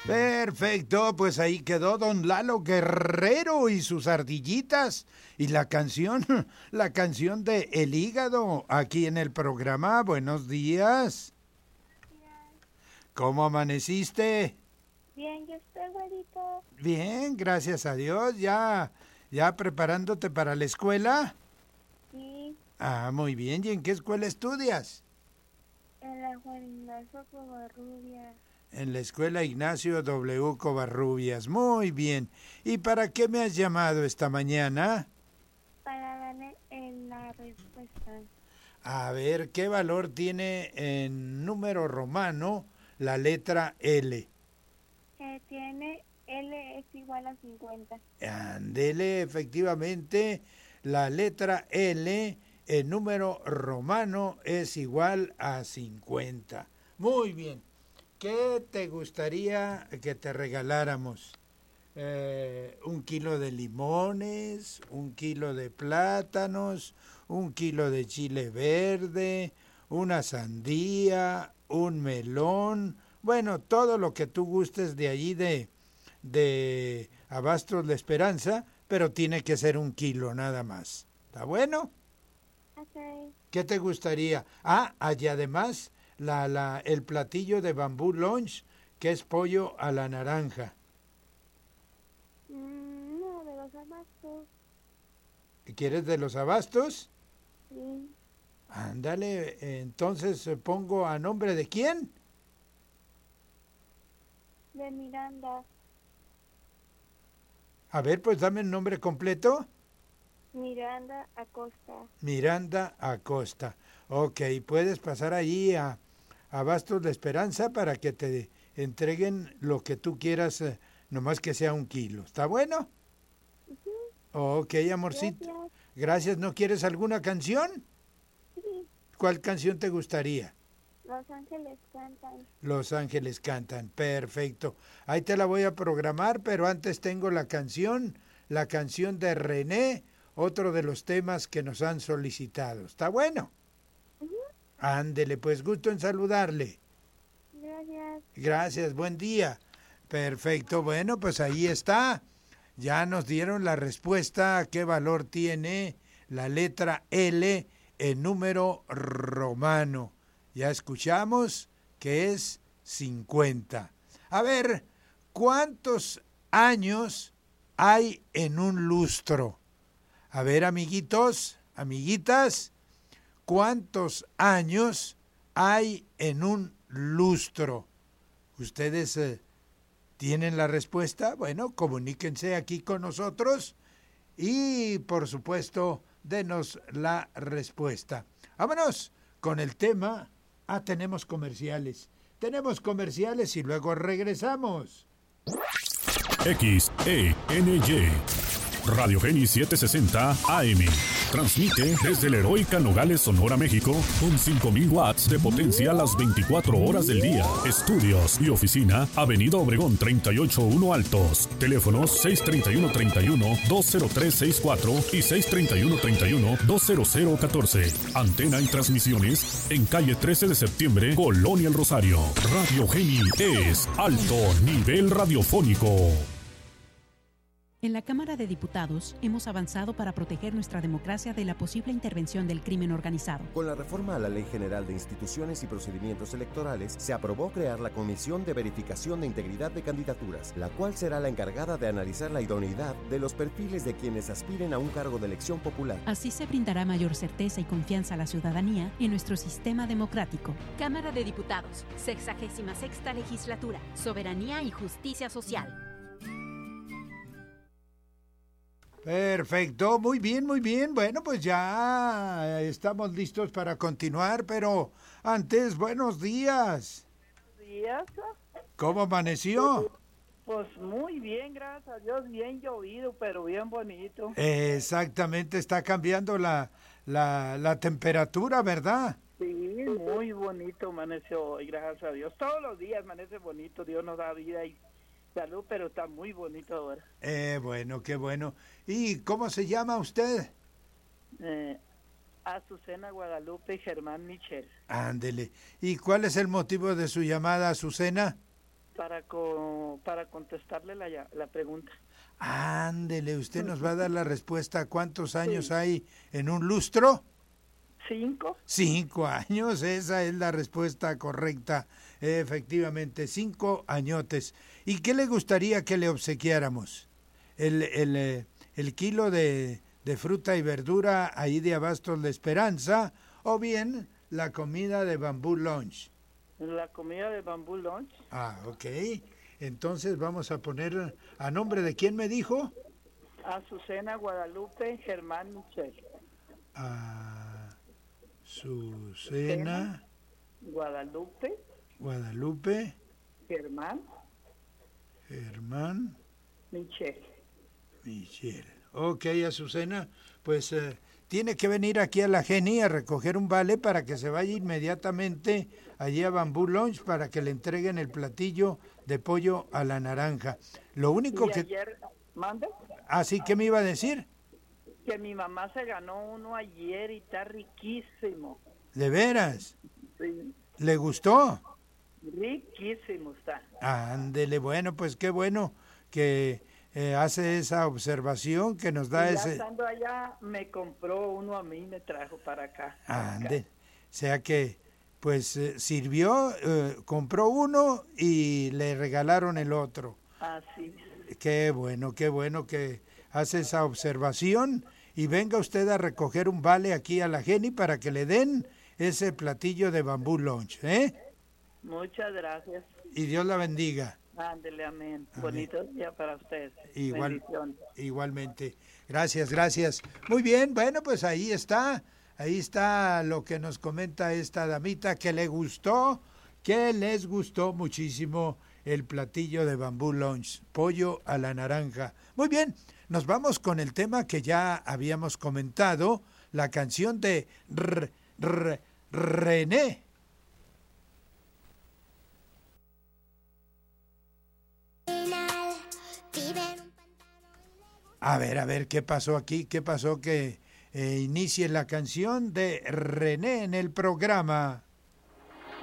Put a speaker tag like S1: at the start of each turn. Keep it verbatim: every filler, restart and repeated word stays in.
S1: Perfecto, pues ahí quedó don Lalo Guerrero y sus ardillitas. Y la canción, la canción de El Hígado, aquí en el programa. Buenos días. ¿Cómo amaneciste?
S2: Bien, ¿y usted, güerito?
S1: Bien, gracias a Dios. ¿Ya, ya preparándote para la escuela?
S2: Sí.
S1: Ah, muy bien. ¿Y en qué escuela estudias?
S2: En la Juan Ignacio Covarrubias.
S1: En la escuela Ignacio W. Covarrubias. Muy bien. ¿Y para qué me has llamado esta mañana?
S2: Para darle en la respuesta.
S1: A ver, ¿qué valor tiene en número romano la letra L?
S2: Que tiene L es igual a cincuenta.
S1: Ándele, efectivamente, la letra L en número romano es igual a cincuenta. Muy bien. ¿Qué te gustaría que te regaláramos? Eh, un kilo de limones, un kilo de plátanos, un kilo de chile verde, una sandía, un melón, bueno, todo lo que tú gustes de allí de, de Abastos La Esperanza, pero tiene que ser un kilo nada más. ¿Está bueno?
S2: Ok.
S1: ¿Qué te gustaría? Ah, y además la, la, el platillo de bambú lunch, que es pollo a la naranja.
S2: Mm, no, de los abastos.
S1: ¿Quieres de los abastos?
S2: Sí.
S1: Ándale, entonces pongo a nombre de quién?
S2: De Miranda.
S1: A ver, pues dame el nombre completo.
S2: Miranda Acosta.
S1: Miranda Acosta. Ok, puedes pasar allí a Abastos de Esperanza para que te entreguen lo que tú quieras, eh, nomás que sea un kilo. ¿Está bueno?
S2: Uh-huh.
S1: Ok, amorcito.
S2: Gracias.
S1: Gracias. ¿No quieres alguna canción?
S2: Sí.
S1: ¿Cuál canción te gustaría?
S2: Los Ángeles Cantan.
S1: Los Ángeles Cantan. Perfecto. Ahí te la voy a programar, pero antes tengo la canción, la canción de René, otro de los temas que nos han solicitado. ¿Está bueno?
S2: Uh-huh.
S1: Ándele, pues gusto en saludarle.
S2: Gracias.
S1: Gracias, buen día. Perfecto, bueno, pues ahí está. Ya nos dieron la respuesta a qué valor tiene la letra L en número romano. Ya escuchamos que es cincuenta. A ver, ¿cuántos años hay en un lustro? A ver, amiguitos, amiguitas, ¿cuántos años hay en un lustro? ¿Ustedes eh, tienen la respuesta? Bueno, comuníquense aquí con nosotros y, por supuesto, denos la respuesta. Vámonos con el tema. Ah, tenemos comerciales. Tenemos comerciales y luego regresamos.
S3: X E N Y Radio Geni setecientos sesenta A M. Transmite desde la heroica Nogales, Sonora, México, con cinco mil watts de potencia las veinticuatro horas del día. Estudios y oficina, Avenida Obregón treinta y ocho uno Altos. Teléfonos seis treinta y uno treinta y uno dos cero tres sesenta y cuatro y seis treinta y uno treinta y uno dos cero cero catorce. Antena y transmisiones en calle trece de septiembre, Colonia El Rosario. Radio Geni es alto nivel radiofónico.
S4: En la Cámara de Diputados hemos avanzado para proteger nuestra democracia de la posible intervención del crimen organizado.
S5: Con la reforma a la Ley General de Instituciones y Procedimientos Electorales, se aprobó crear la Comisión de Verificación de Integridad de Candidaturas, la cual será la encargada de analizar la idoneidad de los perfiles de quienes aspiren a un cargo de elección popular.
S4: Así se brindará mayor certeza y confianza a la ciudadanía en nuestro sistema democrático.
S6: Cámara de Diputados, sexagésima sexta Legislatura, Soberanía y Justicia Social.
S1: Perfecto, muy bien, muy bien. Bueno, pues ya estamos listos para continuar, pero antes, buenos días.
S7: Buenos días.
S1: ¿Cómo amaneció?
S7: Pues muy bien, gracias a Dios, bien llovido, pero bien bonito.
S1: Exactamente, está cambiando la, la, la temperatura, ¿verdad?
S7: Sí, muy bonito amaneció hoy, gracias a Dios. Todos los días amanece bonito, Dios nos da vida y salud, pero está muy bonito ahora.
S1: Eh, bueno, qué bueno. ¿Y cómo se llama usted?
S7: Eh, Azucena Guadalupe Germán Michel.
S1: Ándele. ¿Y cuál es el motivo de su llamada, Azucena?
S7: para co- para contestarle la, ya- la pregunta.
S1: Ándele, usted nos va a dar la respuesta. ¿Cuántos años sí. hay en un lustro?
S7: Cinco.
S1: Cinco años, esa es la respuesta correcta. Efectivamente, cinco añotes. ¿Y qué le gustaría que le obsequiáramos? El, el, el kilo de, de fruta y verdura ahí de Abastos La Esperanza, o bien la comida de Bamboo Lunch.
S7: La comida de Bamboo Lunch.
S1: Ah, ok. Entonces vamos a poner, ¿a nombre de quién me dijo?
S7: Azucena Guadalupe Germán Michel.
S1: Azucena
S7: Guadalupe
S1: Guadalupe
S7: Germán
S1: Germán
S7: Michel.
S1: Michel. Ok, Azucena, pues eh, tiene que venir aquí a la Geni a recoger un vale para que se vaya inmediatamente allí a Bamboo Lunch para que le entreguen el platillo de pollo a la naranja. Lo único
S7: y
S1: que...
S7: ayer, ¿mande?
S1: Ah, sí, ¿qué me iba a decir?
S7: Que mi mamá se ganó uno ayer y está riquísimo.
S1: ¿De veras?
S7: Sí.
S1: ¿Le gustó?
S7: Riquísimo está.
S1: Ándele, bueno, pues qué bueno que eh, hace esa observación, que nos da
S7: y ya
S1: ese...
S7: estando allá, me compró uno a mí y me trajo para acá.
S1: Ande, o sea que, pues, eh, sirvió, eh, compró uno y le regalaron el otro.
S7: Así es.
S1: Qué bueno, qué bueno que hace esa observación y venga usted a recoger un vale aquí a la Geni para que le den ese platillo de Bamboo Lunch, ¿eh?
S7: Muchas gracias.
S1: Y Dios la bendiga.
S7: Ándele, amén.
S1: Amén.
S7: Bonito día para ustedes.
S1: Igual,
S7: Bendiciones.
S1: igualmente. Gracias, gracias. Muy bien, bueno, pues ahí está. Ahí está lo que nos comenta esta damita, que le gustó, que les gustó muchísimo el platillo de Bamboo Lunch, pollo a la naranja. Muy bien, nos vamos con el tema que ya habíamos comentado, la canción de R, R, René. A ver, a ver, ¿qué pasó aquí? ¿Qué pasó que eh, inicie la canción de René en el programa?